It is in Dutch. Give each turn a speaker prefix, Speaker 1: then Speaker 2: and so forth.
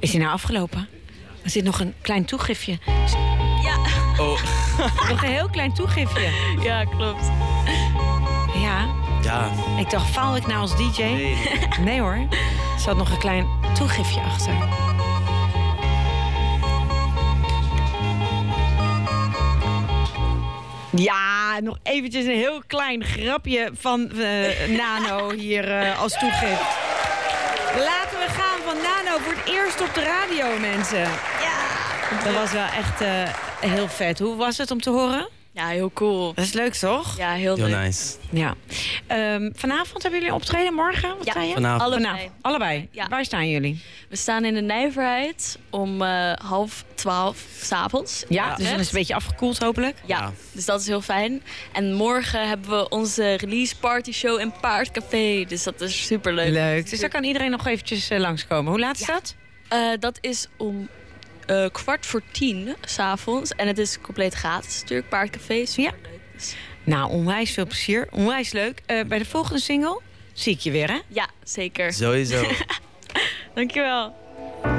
Speaker 1: Is die nou afgelopen? Er zit nog een klein toegifje.
Speaker 2: Ja.
Speaker 3: Oh.
Speaker 1: Nog een heel klein toegifje.
Speaker 2: Ja, klopt.
Speaker 1: Ja.
Speaker 3: Ja.
Speaker 1: Ik dacht, faal ik nou als DJ?
Speaker 3: Nee.
Speaker 1: Nee hoor. Er zat nog een klein toegifje achter. Ja, nog eventjes een heel klein grapje van Nano hier als toegift. Laten we gaan van Nano voor het eerst op de radio, mensen.
Speaker 2: Ja.
Speaker 1: Dat was wel echt heel vet. Hoe was het om te horen?
Speaker 2: Ja, heel cool.
Speaker 1: Dat is leuk, toch?
Speaker 2: Ja, heel
Speaker 3: Heel
Speaker 2: leuk.
Speaker 3: nice.
Speaker 1: Ja. Vanavond hebben jullie een optreden, morgen? Wat
Speaker 2: Ja,
Speaker 1: zei je?
Speaker 3: vanavond.
Speaker 2: Allebei.
Speaker 1: Allebei?
Speaker 2: Ja.
Speaker 1: Waar staan jullie?
Speaker 2: We staan in de Nijverheid om 11:30 s'avonds.
Speaker 1: Ja, dus dan is het een beetje afgekoeld hopelijk.
Speaker 2: Ja,
Speaker 3: Ja.
Speaker 2: dus dat is heel fijn. En morgen hebben we onze release party show in Paardcafé. Dus dat is superleuk.
Speaker 1: Leuk. Dus daar kan iedereen nog eventjes langskomen. Hoe laat is dat?
Speaker 2: Dat is om 9:15 s'avonds. En het is compleet gratis natuurlijk, Paardcafé. Superleuk. Dus,
Speaker 1: Nou, onwijs veel plezier. Onwijs leuk. Bij de volgende single zie ik je weer, hè?
Speaker 2: ja, zeker.
Speaker 3: Sowieso.
Speaker 2: Dankjewel.